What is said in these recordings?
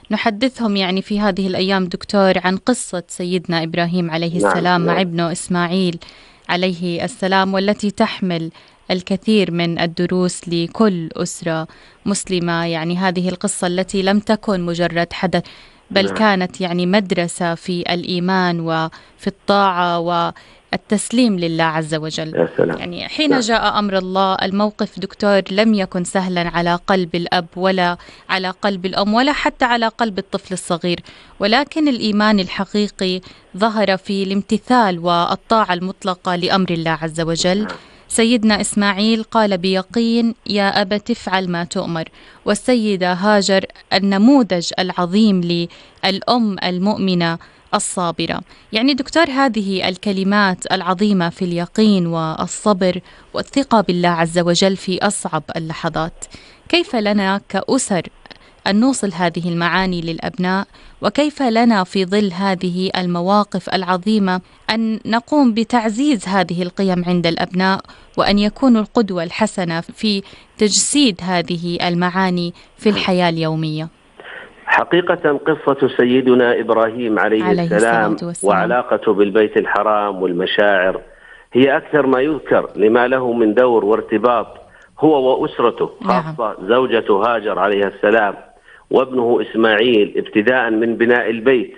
نحدثهم يعني في هذه الأيام دكتور عن قصة سيدنا إبراهيم عليه السلام مع ابنه إسماعيل عليه السلام، والتي تحمل الكثير من الدروس لكل أسرة مسلمة. يعني هذه القصة التي لم تكن مجرد حدث، بل كانت يعني مدرسة في الإيمان وفي الطاعة والتسليم لله عز وجل. يعني حين جاء أمر الله، الموقف دكتور لم يكن سهلا على قلب الأب ولا على قلب الأم ولا حتى على قلب الطفل الصغير، ولكن الإيمان الحقيقي ظهر في الامتثال والطاعة المطلقة لأمر الله عز وجل. سيدنا إسماعيل قال بيقين: يا أبت افعل ما تؤمر. والسيدة هاجر النموذج العظيم للأم المؤمنة الصابرة. يعني دكتور، هذه الكلمات العظيمة في اليقين والصبر والثقة بالله عز وجل في أصعب اللحظات، كيف لنا كأسر أن نوصل هذه المعاني للأبناء؟ وكيف لنا في ظل هذه المواقف العظيمة أن نقوم بتعزيز هذه القيم عند الأبناء، وأن يكونوا القدوة الحسنة في تجسيد هذه المعاني في الحياة اليومية؟ حقيقة قصة سيدنا إبراهيم عليه السلام وعلاقته بالبيت الحرام والمشاعر هي أكثر ما يذكر، لما له من دور وارتباط هو وأسرته، خاصة زوجته هاجر عليه السلام وابنه إسماعيل، ابتداء من بناء البيت،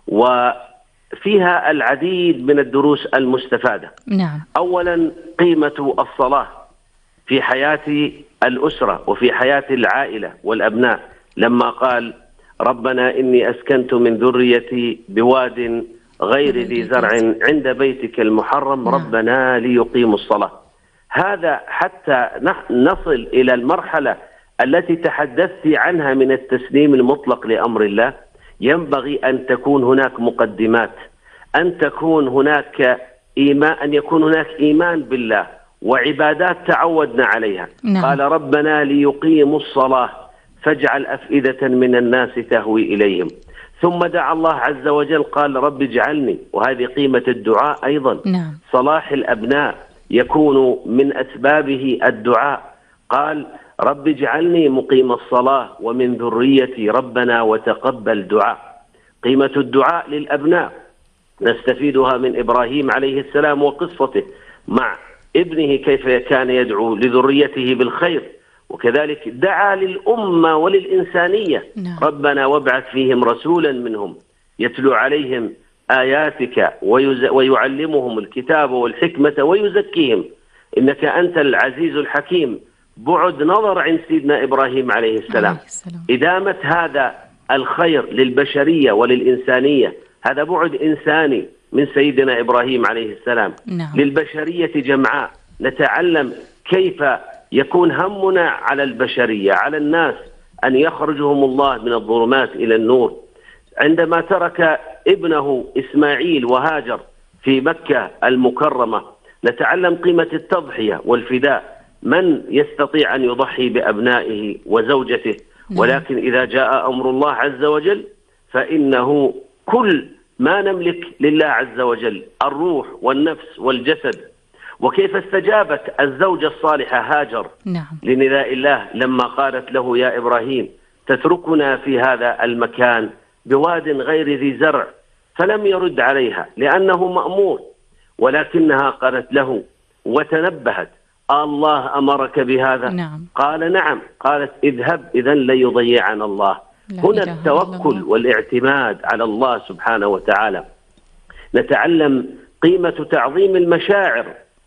وفيها العديد من الدروس المستفادة. أولا، قيمة الصلاة في حياة الأسرة وفي حياة العائلة والأبناء، لما قال: ربنا إني أسكنت من ذريتي بواد غير ذي زرع عند بيتك المحرم ربنا ليقيموا الصلاة. هذا حتى نصل إلى المرحلة التي تحدثت عنها من التسليم المطلق لأمر الله، ينبغي أن تكون هناك مقدمات، أن تكون هناك إيمان، أن يكون هناك إيمان بالله وعبادات تعودنا عليها. قال: ربنا ليقيموا الصلاة فاجعل أفئدة من الناس تهوي إليهم. ثم دعا الله عز وجل قال: رب اجعلني، وهذه قيمة الدعاء أيضا. صلاح الأبناء يكون من أسبابه الدعاء. قال: رب اجعلني مقيم الصلاة ومن ذريتي ربنا وتقبل دعاء. قيمة الدعاء للأبناء نستفيدها من إبراهيم عليه السلام وقصته مع ابنه، كيف كان يدعو لذريته بالخير، وكذلك دعا للأمة وللإنسانية: ربنا وابعث فيهم رسولا منهم يتلو عليهم آياتك ويعلمهم الكتاب والحكمة ويزكيهم إنك أنت العزيز الحكيم. بعد نظر عند سيدنا إبراهيم عليه السلام، إدامة هذا الخير للبشرية وللإنسانية، هذا بعد إنساني من سيدنا إبراهيم عليه السلام للبشرية جمعاء. نتعلم كيف يكون همنا على البشرية، على الناس، أن يخرجهم الله من الظلمات إلى النور. عندما ترك ابنه إسماعيل وهاجر في مكة المكرمة، نتعلم قيمة التضحية والفداء. من يستطيع أن يضحي بأبنائه وزوجته؟ ولكن إذا جاء أمر الله عز وجل فإنه كل ما نملك لله عز وجل، الروح والنفس والجسد. وكيف استجابت الزوجة الصالحة هاجر لنداء الله لما قالت له: يا إبراهيم تتركنا في هذا المكان بواد غير ذي زرع؟ فلم يرد عليها لأنه مأمور، ولكنها قالت له وتنبهت: الله أمرك بهذا؟ قال: نعم. قالت: اذهب إذن ليضيعنا الله. هنا التوكل والاعتماد على الله سبحانه وتعالى. نتعلم قيمة تعظيم المشاعر،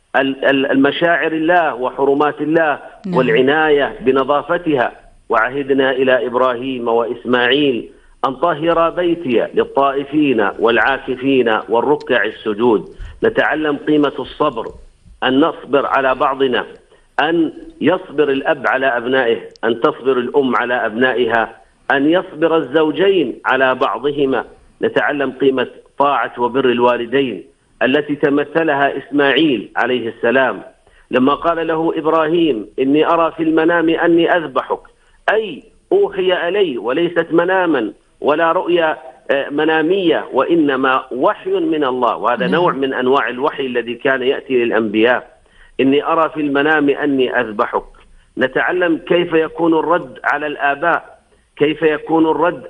المشاعر الله وحرمات الله والعناية بنظافتها. وعهدنا إلى إبراهيم وإسماعيل أن طهر بيتي للطائفين والعاكفين والركع السجود. نتعلم قيمة الصبر، أن نصبر على بعضنا، أن يصبر الأب على أبنائه، أن تصبر الأم على أبنائها، أن يصبر الزوجين على بعضهما. نتعلم قيمة طاعة وبر الوالدين التي تمثلها إسماعيل عليه السلام لما قال له إبراهيم: إني أرى في المنام أني أذبحك، أي أوحي إلي وليست مناما ولا رؤيا منامية، وإنما وحي من الله، وهذا نوع من أنواع الوحي الذي كان يأتي للأنبياء. إني أرى في المنام أني أذبحك. نتعلم كيف يكون الرد على الآباء، كيف يكون الرد